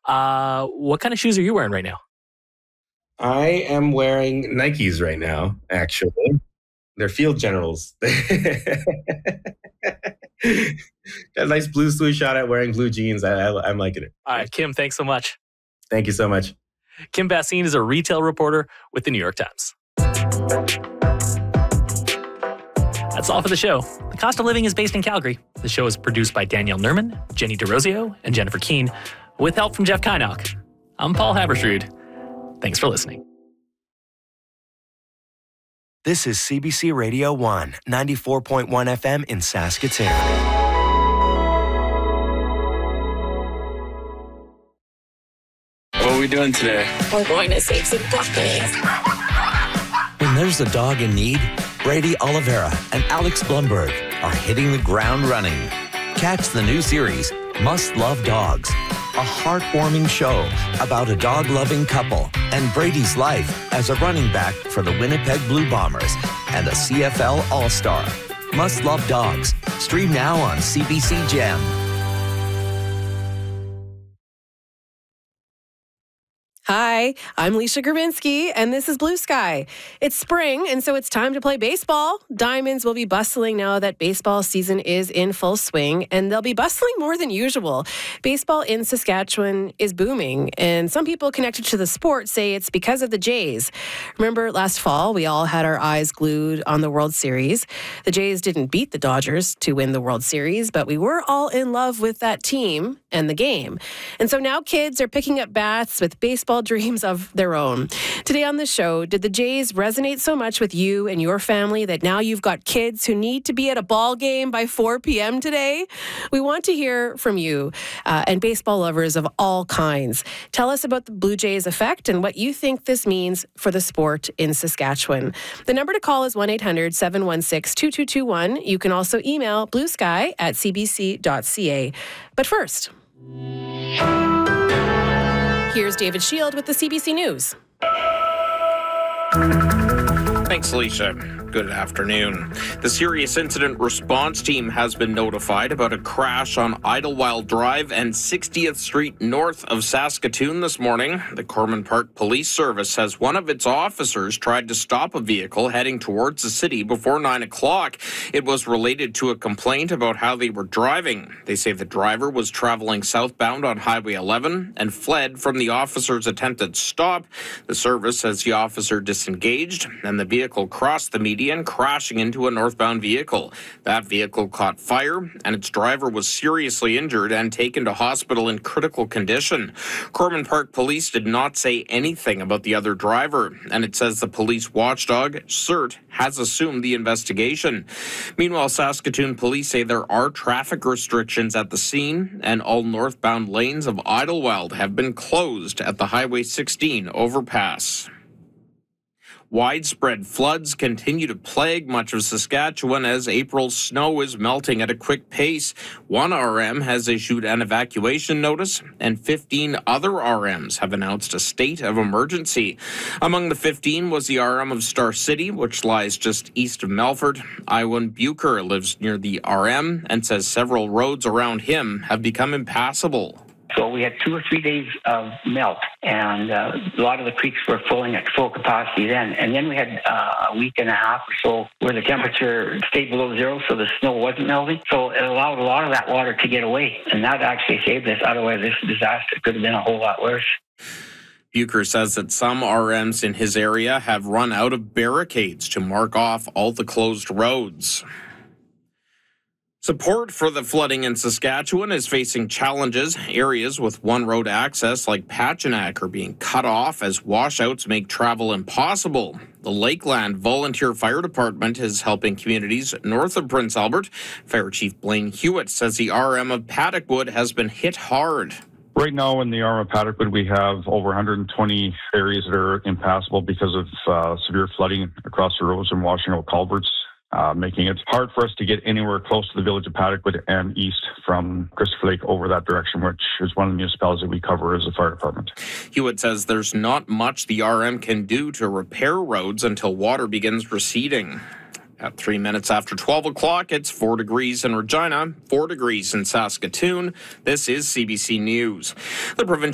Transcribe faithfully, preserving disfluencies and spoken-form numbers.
Uh, what kind of shoes are you wearing right now? I am wearing Nikes right now, actually. They're Field Generals. Got a nice blue swoosh shot at wearing blue jeans. I, I, I'm liking it. All right, Kim, thanks so much. Thank you so much. Kim Bassine is a retail reporter with the New York Times. That's all for the show. The Cost of Living is based in Calgary. The show is produced by Danielle Nerman, Jenny DeRosio, and Jennifer Keene, with help from Jeff Kynock. I'm Paul Habersrud. Thanks for listening. This is C B C Radio one, ninety-four point one F M in Saskatoon. What are we doing today? We're going to save some puppies. When there's a dog in need, Brady Oliveira and Alex Blumberg are hitting the ground running. Catch the new series, Must Love Dogs, a heartwarming show about a dog-loving couple and Brady's life as a running back for the Winnipeg Blue Bombers and a C F L All-Star. Must Love Dogs. Stream now on C B C Gem. Hi, I'm Leisha Grbinski, and this is Blue Sky. It's spring, and so it's time to play baseball. Diamonds will be bustling now that baseball season is in full swing, and they'll be bustling more than usual. Baseball in Saskatchewan is booming, and some people connected to the sport say it's because of the Jays. Remember last fall, we all had our eyes glued on the World Series. The Jays didn't beat the Dodgers to win the World Series, but we were all in love with that team and the game. And so now kids are picking up bats with baseball dreams of their own. Today on the show, did the Jays resonate so much with you and your family that now you've got kids who need to be at a ball game by four p.m. today? We want to hear from you uh, and baseball lovers of all kinds. Tell us about the Blue Jays effect and what you think this means for the sport in Saskatchewan. The number to call is one eight hundred seven one six two two two one. You can also email bluesky at c b c dot c a. But first, here's David Shield with the C B C News. Thanks, Alicia. Good afternoon. The Serious Incident Response Team has been notified about a crash on Idlewild Drive and sixtieth Street north of Saskatoon this morning. The Corman Park Police Service says one of its officers tried to stop a vehicle heading towards the city before nine o'clock. It was related to a complaint about how they were driving. They say the driver was traveling southbound on Highway eleven and fled from the officer's attempted stop. The service says the officer disengaged and the vehicle crossed the median, crashing into a northbound vehicle. That vehicle caught fire, and its driver was seriously injured and taken to hospital in critical condition. Corman Park Police did not say anything about the other driver, and it says the police watchdog, CERT, has assumed the investigation. Meanwhile, Saskatoon police say there are traffic restrictions at the scene, and all northbound lanes of Idlewild have been closed at the Highway sixteen overpass. Widespread floods continue to plague much of Saskatchewan as April's snow is melting at a quick pace. One R M has issued an evacuation notice, and fifteen other R Ms have announced a state of emergency. Among the fifteen was the R M of Star City, which lies just east of Melfort. Iwan Bucher lives near the R M and says several roads around him have become impassable. So we had two or three days of melt, and uh, a lot of the creeks were filling at full capacity then. And then we had uh, a week and a half or so where the temperature stayed below zero, so the snow wasn't melting. So it allowed a lot of that water to get away, and that actually saved us. Otherwise, this disaster could have been a whole lot worse. Bucher says that some R Ms in his area have run out of barricades to mark off all the closed roads. Support for the flooding in Saskatchewan is facing challenges. Areas with one-road access like Pachinak are being cut off as washouts make travel impossible. The Lakeland Volunteer Fire Department is helping communities north of Prince Albert. Fire Chief Blaine Hewitt says the R M of Paddockwood has been hit hard. Right now in the R M of Paddockwood, we have over one hundred twenty areas that are impassable because of uh, severe flooding across the roads and washing out culverts. Uh, making it hard for us to get anywhere close to the village of Paddockwood and east from Christopher Lake over that direction, which is one of the municipalities that we cover as a fire department. Hewitt says there's not much the R M can do to repair roads until water begins receding. At three minutes after twelve o'clock, it's four degrees in Regina, four degrees in Saskatoon. This is C B C News. The provincial